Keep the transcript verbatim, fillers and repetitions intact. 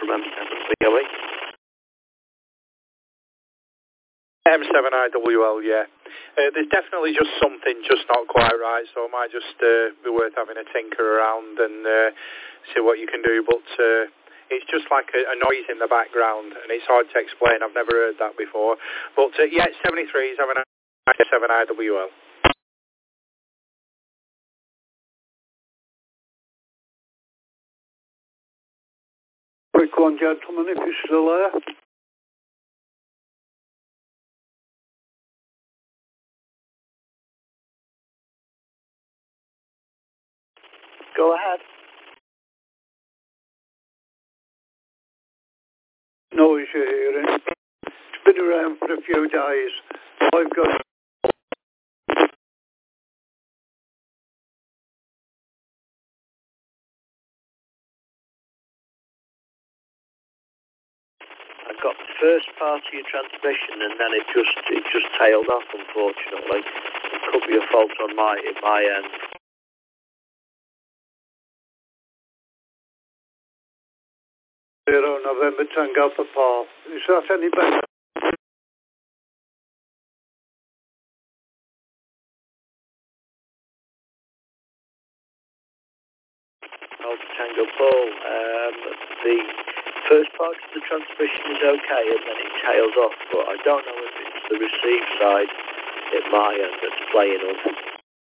from M seven V O E. M seven I W L, yeah. Uh, there's definitely just something just not quite right, so it might just uh, be worth having a tinker around and uh, see what you can do, but uh, it's just like a, a noise in the background, and it's hard to explain. I've never heard that before. But uh, yeah, it's seventy-three, seven I W L. Quick one, gentlemen, if you're still there. Go ahead. Noise you're hearing. It's been around for a few days. I've got... I got the first part of your transmission, and then it just it just tailed off. Unfortunately, it could be a fault on my at my end. Zero November Tango Papa. Is that any better? Alpha Tango Paul. Um, the first part of the transmission is okay, and then it tails off. But I don't know if it's the receive side at my end that's playing up.